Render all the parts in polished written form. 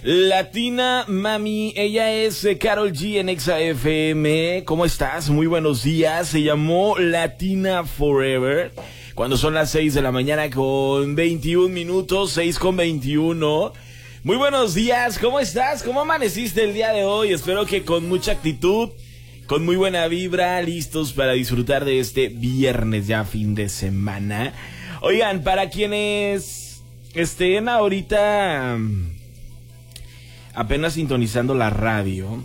Latina Mami, ella es Karol G en Exa FM. ¿Cómo estás? Muy buenos días. Se llamó Latina Forever. Cuando son las 6 de la mañana con 21 minutos, 6 con 21. Muy buenos días, ¿cómo estás? ¿Cómo amaneciste el día de hoy? Espero que con mucha actitud, con muy buena vibra, listos para disfrutar de este viernes ya fin de semana. Oigan, para quienes estén ahorita apenas sintonizando la radio,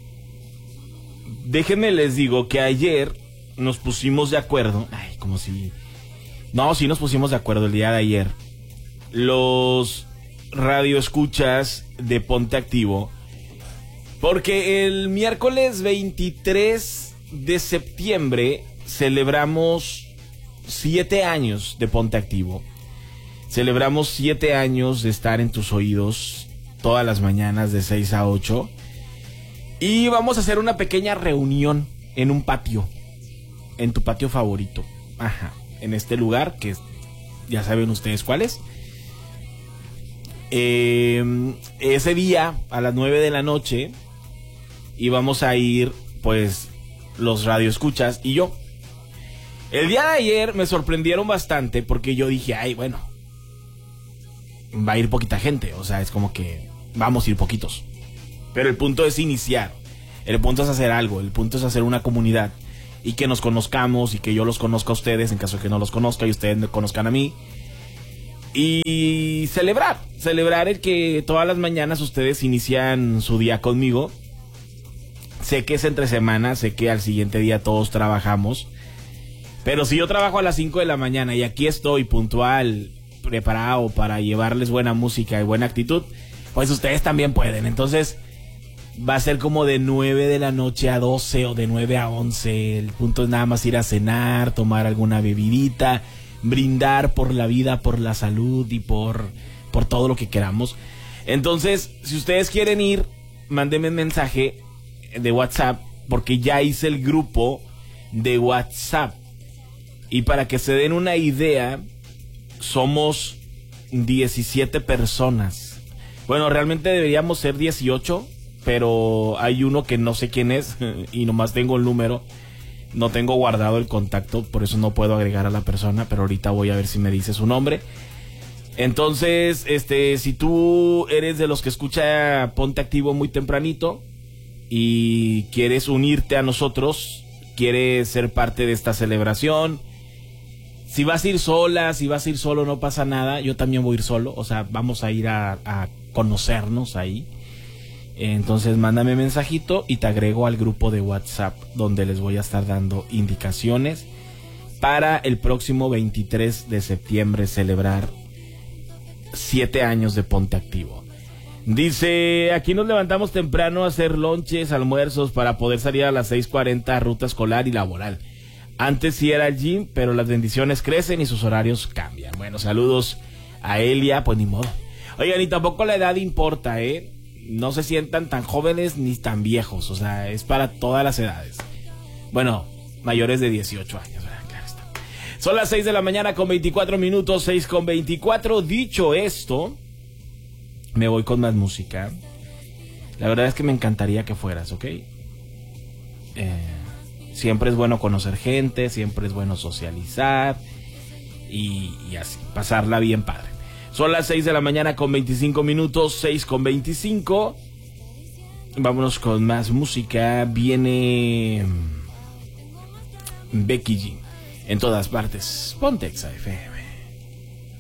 déjenme les digo que ayer nos pusimos de acuerdo. Ay, como si... No, sí nos pusimos de acuerdo el día de ayer. Los radioescuchas de Ponte Activo. Porque el miércoles 23 de septiembre celebramos 7 años de Ponte Activo. Celebramos 7 años de estar en tus oídos todas las mañanas de 6 a 8. Y vamos a hacer una pequeña reunión en un patio. En tu patio favorito. Ajá. En este lugar que ya saben ustedes cuál es. Ese día a las 9 de la noche íbamos a ir pues los radioescuchas y yo. El día de ayer me sorprendieron bastante porque yo dije, ay, bueno, va a ir poquita gente, o sea, es como que vamos a ir poquitos. Pero el punto es iniciar, el punto es hacer algo, el punto es hacer una comunidad y que nos conozcamos y que yo los conozca a ustedes en caso de que no los conozca y ustedes me conozcan a mí. Y celebrar el que todas las mañanas ustedes inician su día conmigo. Sé que es entre semana, sé que al siguiente día todos trabajamos. Pero si yo trabajo a las 5 de la mañana y aquí estoy puntual, preparado para llevarles buena música y buena actitud, pues ustedes también pueden. Entonces va a ser como de 9 de la noche a 12 o de 9 a 11. El punto es nada más ir a cenar, tomar alguna bebidita, brindar por la vida, por la salud y por todo lo que queramos. Entonces, si ustedes quieren ir, mándenme un mensaje de WhatsApp, porque ya hice el grupo de WhatsApp. Y para que se den una idea, somos 17 personas. Bueno, realmente deberíamos ser 18, pero hay uno que no sé quién es y nomás tengo el número. No tengo guardado el contacto, por eso no puedo agregar a la persona, pero ahorita voy a ver si me dice su nombre. Entonces, si tú eres de los que escucha Ponte Activo muy tempranito y quieres unirte a nosotros, quieres ser parte de esta celebración, si vas a ir sola, si vas a ir solo, no pasa nada. Yo también voy a ir solo, o sea, vamos a ir a conocernos ahí. Entonces mándame mensajito y te agrego al grupo de WhatsApp donde les voy a estar dando indicaciones para el próximo 23 de septiembre celebrar 7 años de Ponte Activo. Dice, aquí nos levantamos temprano a hacer lonches, almuerzos para poder salir a las 6:40 ruta escolar y laboral. Antes sí era el gym, pero las bendiciones crecen y sus horarios cambian. Bueno, saludos a Elia, pues ni modo. Oigan, y tampoco la edad importa, no se sientan tan jóvenes ni tan viejos, o sea, es para todas las edades. Bueno, mayores de 18 años, claro está. Son las 6 de la mañana con 24 minutos, 6 con 24. Dicho esto, me voy con más música. La verdad es que me encantaría que fueras, ¿ok? Siempre es bueno conocer gente, siempre es bueno socializar y así, pasarla bien padre. Son las 6 de la mañana con 25 minutos, 6 con 25. Vámonos con más música. Viene Becky G. En todas partes. Ponte Exa FM.